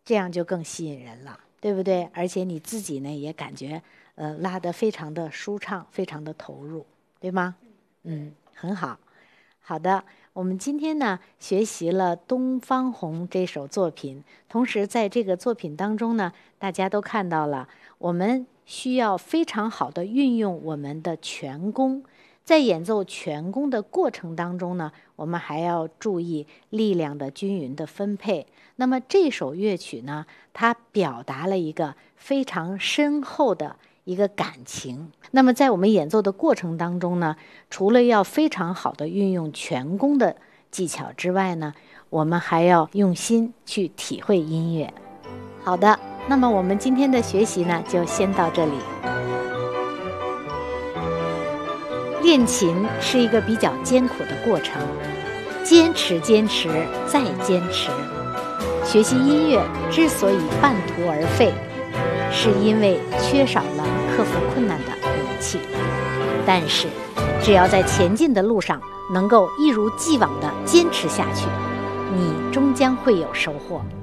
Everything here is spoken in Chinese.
这样就更吸引人了，对不对？而且你自己呢也感觉拉得非常的舒畅，非常的投入，对吗？很好。好的，我们今天呢学习了《东方红》这首作品，同时在这个作品当中呢，大家都看到了我们需要非常好的运用我们的拳功。在演奏拳功的过程当中呢，我们还要注意力量的均匀的分配。那么这首乐曲呢，它表达了一个非常深厚的一个感情。那么在我们演奏的过程当中呢，除了要非常好的运用拳功的技巧之外呢，我们还要用心去体会音乐。好的，那么我们今天的学习呢，就先到这里。练琴是一个比较艰苦的过程，坚持再坚持。学习音乐之所以半途而废，是因为缺少了克服困难的勇气。但是只要在前进的路上能够一如既往地坚持下去，你终将会有收获。